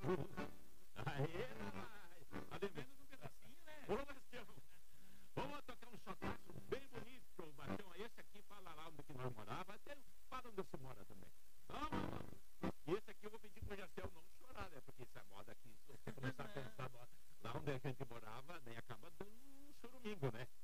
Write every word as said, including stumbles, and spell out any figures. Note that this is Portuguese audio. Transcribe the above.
Aê, rapaz. Pelo menos um pedacinho, né? Ô, Bastião, vamos tocar um chotaço bem bonito, Bastião. Esse aqui fala lá onde que nós morávamos, até fala onde você mora também. Vamos, vamos. E esse aqui eu vou pedir pro Jacel não chorar, né? Porque essa moda aqui, se você começar a cantar lá onde a gente morava, né? Acaba dando um chorumingo, né?